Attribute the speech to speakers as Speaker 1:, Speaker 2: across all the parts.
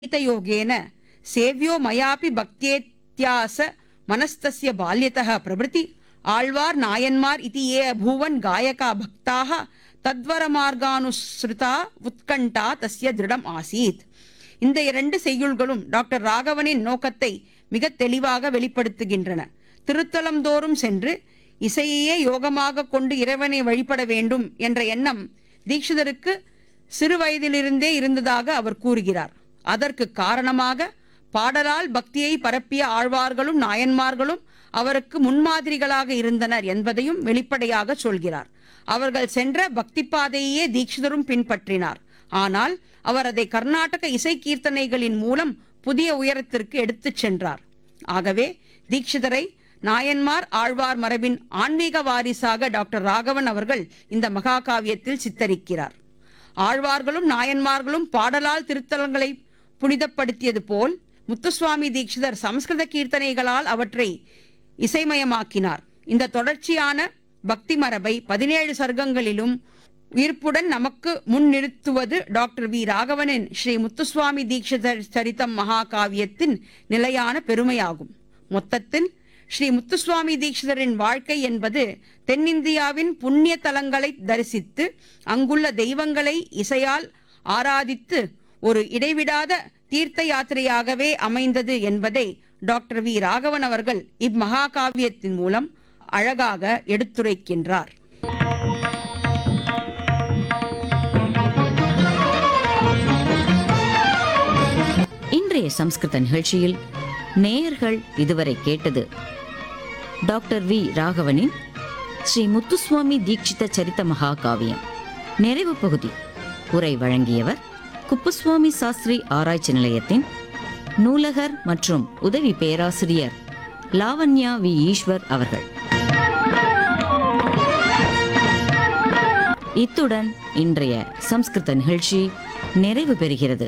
Speaker 1: योगेन सेव्यो मयापि भक्त्येत्यास मनस्तस्य बाल्यतः प्रभृति आಳ್वार नायन्मार इति ये अभूवन् गायका भक्ताः तद्वरमार्गानुसृता उत्कण्ठा तस्य दृढம் ஆசீத். இந்த இரண்டு செய்யுள்களும் டாக்டர் ராகவனின் நோக்கத்தை மிக தெளிவாக வெளிப்படுத்துகின்றன. திருத்தலந்தோறும் சென்று இசையையே யோகமாக கொண்டு இறைவனை வழிபட வேண்டும் என்ற எண்ணம் தீட்சிதருக்கு சிறு வயதிலிருந்தே இருந்ததாக அவர் கூறுகிறார். அதற்கு காரணமாக பாடலால் பக்தியை பரப்பிய ஆழ்வார்களும் நாயன்மார்களும் அவருக்கு முன்மாதிரிகளாக இருந்தனர் என்பதையும் வெளிப்படையாக சொல்கிறார். அவர்கள் சென்ற பக்தி பாதையே தீட்சிதரும் பின்பற்றினார். ஆனால் அவர் அதை கர்நாடக இசை கீர்த்தனைகளின் மூலம் புதிய உயரத்திற்கு எடுத்துச் சென்றார். ஆகவே தீட்சிதரை நாயன்மார் ஆழ்வார் மரபின் ஆன்மீக வாரிசாக டாக்டர் ராகவன் அவர்கள் இந்த மகாகாவியத்தில் சித்தரிக்கிறார். ஆழ்வார்களும் நாயன்மார்களும் பாடலால் திருத்தலங்களை புனிதப்படுத்தியது போல் முத்துசுவாமி தீட்சிதர் சமஸ்கிருத கீர்த்தனைகளால் அவற்றை இசைமயமாக்கினார். இந்த தொடர்ச்சியான பக்தி மரபை 17 சர்க்கங்களிலும் உயிர்ப்புடன் நமக்கு முன்னிறுத்துவது டாக்டர் வி ராகவனின் ஸ்ரீ முத்துசுவாமி தீட்சிதர் சரிதம் மகாகாவியத்தின் நிலையான பெருமையாகும். மொத்தத்தில் ஸ்ரீ முத்துசுவாமி தீட்சிதரின் வாழ்க்கை என்பது தென்னிந்தியாவின் புண்ணிய தலங்களை தரிசித்து அங்குள்ள தெய்வங்களை இசையால் ஆராதித்து ஒரு இடைவிடாத தீர்த்த யாத்திரையாகவே அமைந்தது என்பதை டாக்டர் வி ராகவன் அவர்கள் இம்மகாகாவியத்தின் மூலம் அழகாக எடுத்துரைக்கின்றார்.
Speaker 2: இன்றைய சம்ஸ்கிருத நிகழ்ச்சியில் நேயர்கள் இதுவரை கேட்டது டாக்டர் வி ராகவனின் ஸ்ரீ முத்துசுவாமி தீட்சித சரித மகாகாவியம் நிறைவு பகுதி. உரை வழங்கியவர் குப்புசுவாமி சாஸ்திரி ஆராய்ச்சி நிலையத்தின் நூலகர் மற்றும் உதவி பேராசிரியர் லாவண்யா வி ஈஸ்வர் அவர்கள். இத்துடன் இன்றைய சம்ஸ்கிருத நிகழ்ச்சி நிறைவு பெறுகிறது.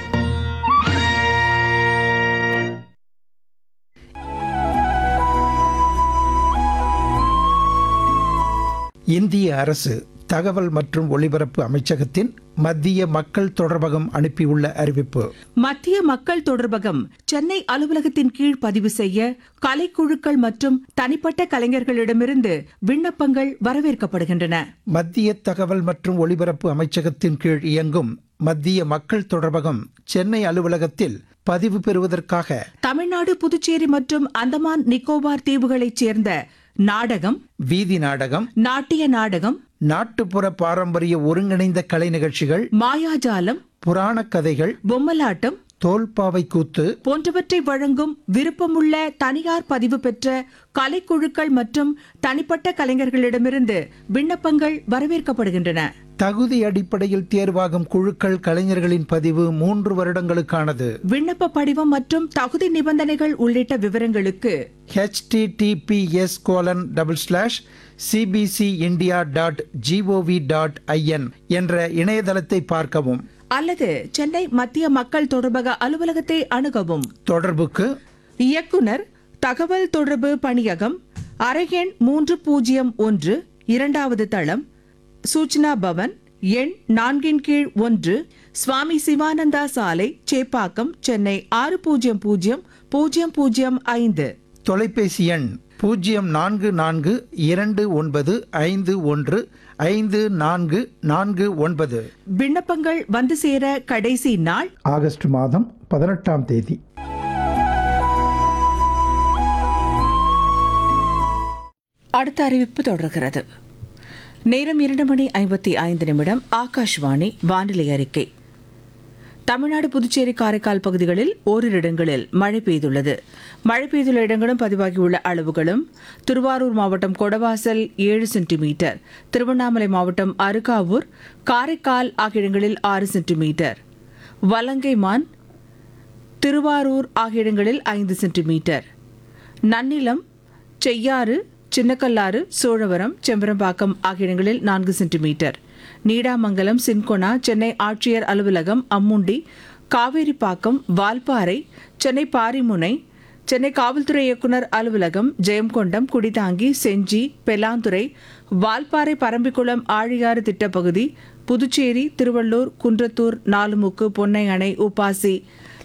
Speaker 3: இந்திய அரசு தகவல் மற்றும் ஒலிபரப்பு அமைச்சகத்தின் மத்திய மக்கள் தொடர்பகம் அனுப்பியுள்ள அறிவிப்பு.
Speaker 4: மத்திய மக்கள் தொடர்பகம் சென்னை அலுவலகத்தின் கீழ் பதிவு செய்ய கலைக்குழுக்கள் மற்றும் தனிப்பட்ட கலைஞர்களிடமிருந்து விண்ணப்பங்கள் வரவேற்கப்படுகின்றன.
Speaker 3: மத்திய தகவல் மற்றும் ஒலிபரப்பு அமைச்சகத்தின் கீழ் இயங்கும் மத்திய மக்கள் தொடர்பகம் சென்னை அலுவலகத்தில் பதிவு பெறுவதற்காக
Speaker 4: தமிழ்நாடு, புதுச்சேரி மற்றும் அந்தமான் நிக்கோபார் தீவுகளைச் சேர்ந்த நாடகம்,
Speaker 3: வீதி நாடகம்,
Speaker 4: நாட்டிய நாடகம்,
Speaker 3: நாட்டுப்புற பாரம்பரிய ஒருங்கிணைந்த கலை நிகழ்ச்சிகள்,
Speaker 4: மாயாஜாலம்,
Speaker 3: புராண கதைகள்,
Speaker 4: பொம்மலாட்டம்,
Speaker 3: தோல்பாவை கூத்து
Speaker 4: போன்றவற்றை வழங்கும் விருப்பமுள்ள தனியார் பதிவு பெற்ற கலைக்குழுக்கள் மற்றும் தனிப்பட்ட கலைஞர்களிடமிருந்து விண்ணப்பங்கள் வரவேற்கப்படுகின்றன.
Speaker 3: தகுதி அடிப்படையில் தேர்வாகும் குழுக்கள் கலைஞர்களின் பதிவு 3 வருடங்களுக்கானது.
Speaker 4: விண்ணப்ப படிவம் மற்றும் தகுதி நிபந்தனைகள் உள்ளிட்ட விவரங்களுக்கு
Speaker 3: https://cbcindia.gov.in என்ற இணையதளத்தை பார்க்கவும்
Speaker 4: அல்லது சென்னை மத்திய மக்கள் தொடர்பக அலுவலகத்தை அணுகவும்.
Speaker 3: தொடர்புக்கு
Speaker 4: இயக்குனர், தகவல் தொடர்பு பணியகம், அறையெண் 301, 2வது தளம், சூச்சனா பவன், எண் 4/1, சுவாமி சிவானந்தா சாலை, சேப்பாக்கம், சென்னை 600005.
Speaker 3: தொலைபேசி எண் 0424515449.
Speaker 4: விண்ணப்பங்கள் வந்து சேர கடைசி நாள்
Speaker 3: ஆகஸ்ட் மாதம் 18ஆம் தேதி.
Speaker 4: அடுத்த அறிவிப்பு தொடர்கிறது. நேரம் 2:55. ஆகாஷ்வாணி வானிலை அறிக்கை. தமிழ்நாடு, புதுச்சேரி, காரைக்கால் பகுதிகளில் ஓரிரு இடங்களில் மழை பெய்துள்ளது. மழை பெய்துள்ள இடங்களும் பதிவாகியுள்ள அளவுகளும்: திருவாரூர் மாவட்டம் கொடவாசல் 7 சென்டிமீட்டர், திருவண்ணாமலை மாவட்டம் அருகாவூர், காரைக்கால் ஆகிய இடங்களில் 6 சென்டிமீட்டர், வலங்கைமான், திருவாரூர் ஆகிய இடங்களில் 5 சென்டிமீட்டர், நன்னிலம், செய்யாறு, சின்னக்கல்லாறு, சோழவரம், செம்பரம்பாக்கம் ஆகிய இடங்களில் 4 சென்டிமீட்டர், நீடாமங்கலம், சின்கொனா, சென்னை ஆட்சியர் அலுவலகம், அம்முண்டி, காவேரிப்பாக்கம், வால்பாறை, சென்னை பாரிமுனை, சென்னை காவல்துறை இயக்குநர் அலுவலகம், ஜெயங்கொண்டம், குடிதாங்கி, செஞ்சி, பெலாந்துறை, வால்பாறை, பரம்பிக்குளம், ஆழியாறு திட்டப்பகுதி, புதுச்சேரி, திருவள்ளூர், குன்றத்தூர், நாலுமுக்கு, பொன்னை அணை, உப்பாசி,